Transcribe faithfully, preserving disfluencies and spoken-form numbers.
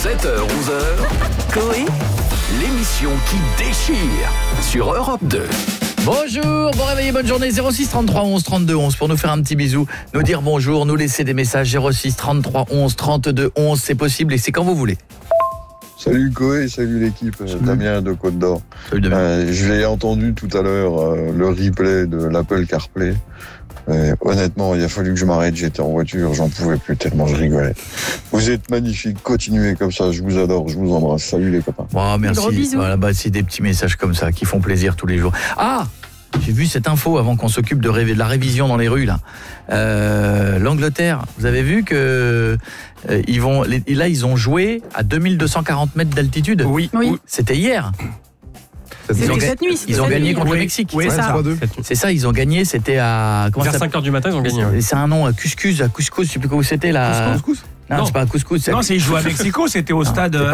sept heures onze heures, Coé, l'émission qui déchire sur Europe deux. Bonjour, bon réveil, bonne journée. Zéro six trente-trois onze trente-deux onze pour nous faire un petit bisou, nous dire bonjour, nous laisser des messages. Zéro six trente-trois onze trente-deux onze, c'est possible et c'est quand vous voulez. Salut Coé, salut l'équipe, salut. Damien de Côte d'Or. Salut Damien. Euh, je l'ai entendu tout à l'heure, euh, le replay de l'Apple CarPlay. Et honnêtement, il a fallu que je m'arrête, j'étais en voiture, j'en pouvais plus tellement je rigolais. Vous êtes magnifiques, continuez comme ça, je vous adore, je vous embrasse. Salut les copains. Oh, merci. Gros bisous. Voilà, bah, c'est des petits messages comme ça qui font plaisir tous les jours. Ah, j'ai vu cette info avant qu'on s'occupe de, ré- de la révision dans les rues là. Euh, L'Angleterre, vous avez vu que euh, ils vont, les, là ils ont joué à deux mille deux cent quarante mètres d'altitude. Oui, Oui. C'était hier. C'était Ils ont, cette nuit. ils ont cette gagné nuit. contre Oui, le Mexique. oui, c'est c'est ça. ça. C'est ça, ils ont gagné, c'était à comment Vers ça cinq heures du matin, ils ont gagné. Ouais. C'est un nom, à Couscous, à Couscous, je sais plus où c'était là. Couscous Non, Non. c'est pas à Couscous. Non, c'est ils jouent à Mexico, c'était au stade. c'est pas